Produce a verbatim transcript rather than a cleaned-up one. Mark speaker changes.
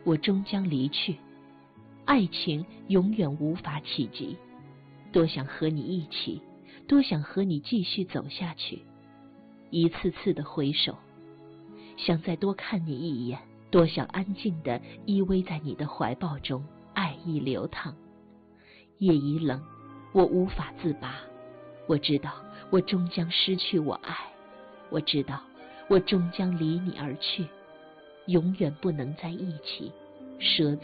Speaker 1: 我终将离去，爱情永远无法企及。多想和你一起，多想和你继续走下去，一次次的回首，想再多看你一眼，多想安静地依偎在你的怀抱中，爱意流淌。夜已冷，我无法自拔，我知道我终将失去我爱，我知道我终将离你而去，永远不能在一起，舍